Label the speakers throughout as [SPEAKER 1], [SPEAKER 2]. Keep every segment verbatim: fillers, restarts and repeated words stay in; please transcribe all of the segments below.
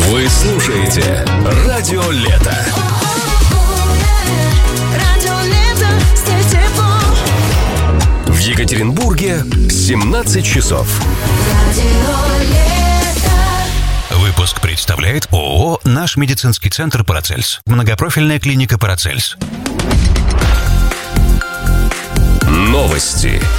[SPEAKER 1] Вы слушаете Радио Лето. В Екатеринбурге семнадцать часов.
[SPEAKER 2] Выпуск представляет ООО «Наш медицинский центр Парацельс». Многопрофильная клиника Парацельс.
[SPEAKER 1] Новости.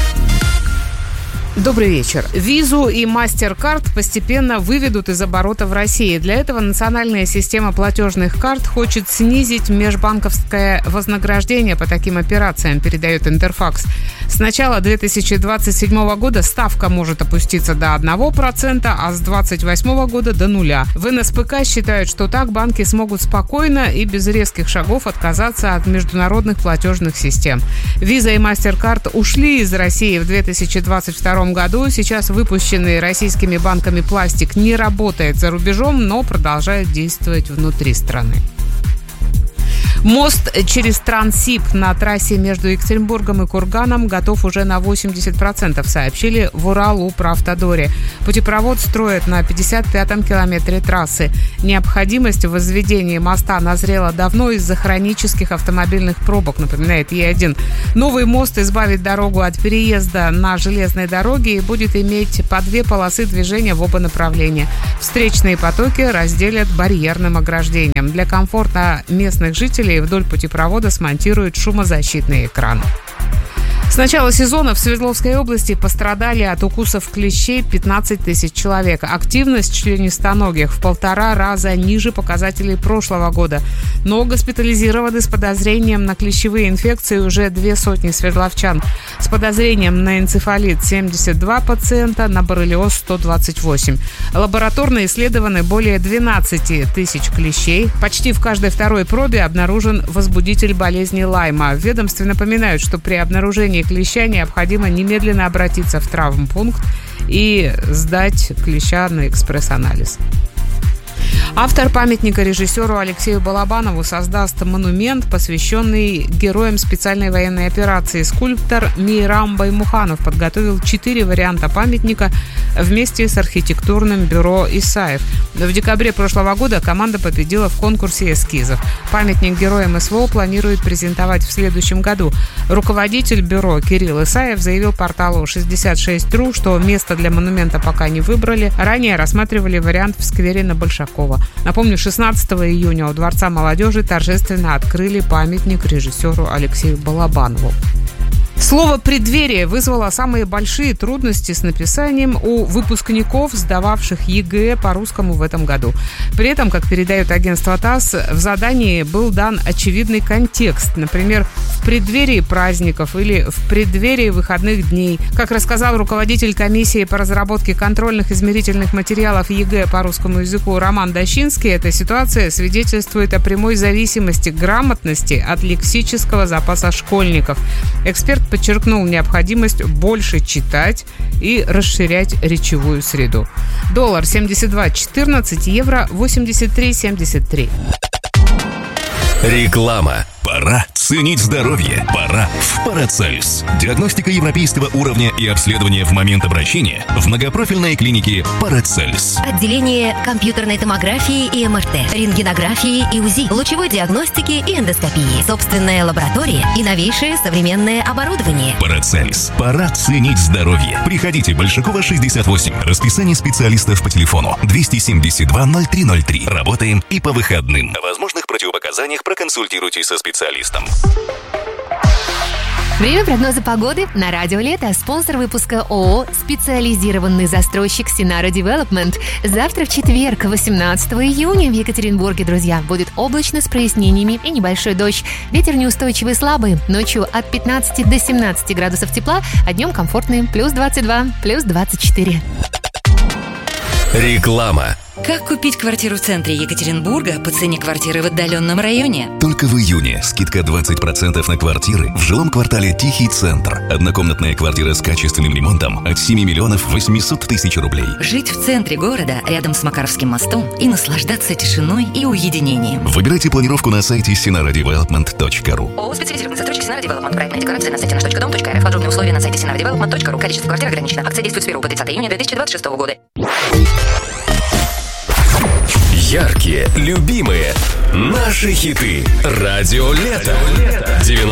[SPEAKER 3] Добрый вечер. Визу и MasterCard постепенно выведут из оборота в России. Для этого национальная система платежных карт хочет снизить межбанковское вознаграждение по таким операциям, передает Интерфакс. С начала две тысячи двадцать седьмого года ставка может опуститься до одного процента, а с две тысячи двадцать восьмого года до нуля. В эн эс пэ ка считают, что так банки смогут спокойно и без резких шагов отказаться от международных платежных систем. Виза и MasterCard ушли из России в две тысячи двадцать втором году. Сейчас выпущенный российскими банками пластик не работает за рубежом, но продолжает действовать внутри страны. Мост через Транссиб на трассе между Екатеринбургом и Курганом готов уже на восемьдесят процентов, сообщили в Урал-Управавтодоре. Путепровод строят на пятьдесят пятом километре трассы. Необходимость в возведении моста назрела давно из-за хронических автомобильных пробок, напоминает Е один. Новый мост избавит дорогу от переезда на железной дороге и будет иметь по две полосы движения в оба направления. Встречные потоки разделят барьерным ограждением. Для комфорта местных жителей вдоль путепровода смонтируют шумозащитные экраны. С начала сезона в Свердловской области пострадали от укусов клещей пятнадцать тысяч человек. Активность членистоногих в полтора раза ниже показателей прошлого года. Но госпитализированы с подозрением на клещевые инфекции уже две сотни свердловчан. С подозрением на энцефалит семьдесят два пациента, на боррелиоз сто двадцать восемь. Лабораторно исследованы более двенадцать тысяч клещей. Почти в каждой второй пробе обнаружен возбудитель болезни Лайма. В ведомстве напоминают, что при обнаружении клеща необходимо немедленно обратиться в травмпункт и сдать клеща на экспресс-анализ. Автор памятника режиссеру Алексею Балабанову создаст монумент, посвященный героям специальной военной операции. Скульптор Мейрам Баймуханов подготовил четыре варианта памятника вместе с архитектурным бюро «Исаев». В декабре прошлого года команда победила в конкурсе эскизов. Памятник героям эс вэ о планирует презентовать в следующем году. Руководитель бюро Кирилл Исаев заявил порталу шестьдесят шесть точка ру, что место для монумента пока не выбрали. Ранее рассматривали вариант в сквере на Большакова. Напомню, шестнадцатого июня у Дворца молодежи торжественно открыли памятник режиссеру Алексею Балабанову. Слово «преддверие» вызвало самые большие трудности с написанием у выпускников, сдававших е гэ э по-русскому в этом году. При этом, как передает агентство ТАСС, в задании был дан очевидный контекст. Например, в преддверии праздников или в преддверии выходных дней. Как рассказал руководитель комиссии по разработке контрольных измерительных материалов е гэ э по русскому языку Роман Дощинский, эта ситуация свидетельствует о прямой зависимости грамотности от лексического запаса школьников. Эксперт подчеркнул необходимость больше читать и расширять речевую среду. Доллар семьдесят два четырнадцать, евро восемьдесят три семьдесят три.
[SPEAKER 1] Реклама.
[SPEAKER 4] Пора ценить здоровье. Пора в Парацельс. Диагностика европейского уровня и обследование в момент обращения в многопрофильной клинике Парацельс.
[SPEAKER 5] Отделение компьютерной томографии и эм эр тэ, рентгенографии и у зи, лучевой диагностики и эндоскопии, собственная лаборатория и новейшее современное оборудование.
[SPEAKER 4] Парацельс. Пора ценить здоровье. Приходите, Большакова, шестьдесят восемь. Расписание специалистов по телефону двести семьдесят два ноль три ноль три. Работаем и по выходным. О возможных противопоказаниях проконсультируйтесь со специалистом.
[SPEAKER 6] Время прогноза погоды на Радио Лето. Спонсор выпуска ООО «Специализированный застройщик Синара Девелопмент». Завтра в четверг, восемнадцатого июня, в Екатеринбурге, друзья, будет облачно с прояснениями и небольшой дождь. Ветер неустойчивый слабый. Ночью от пятнадцати до семнадцати градусов тепла, а днем комфортный. Плюс двадцать два, плюс двадцать четыре.
[SPEAKER 1] Реклама.
[SPEAKER 7] Как купить квартиру в центре Екатеринбурга по цене квартиры в отдаленном районе?
[SPEAKER 4] Только в июне скидка двадцать процентов на квартиры в жилом квартале «Тихий центр». Однокомнатная квартира с качественным ремонтом от семи миллионов восемьсот тысяч рублей.
[SPEAKER 7] Жить в центре города, рядом с Макаровским мостом, и наслаждаться тишиной и уединением.
[SPEAKER 4] Выбирайте планировку на сайте синара девелопмент точка ру.
[SPEAKER 7] ООО «Специализированный застройщик Синара Девелопмент». Проектная декорация на сайте наш точка дом точка эр эф. Подробные условия на сайте синара девелопмент точка ру. Количество квартир ограничено. Акция действует с первого по тридцатое июня две тысячи двадцать шестого года.
[SPEAKER 1] Яркие, любимые, наши хиты. Радио Лето.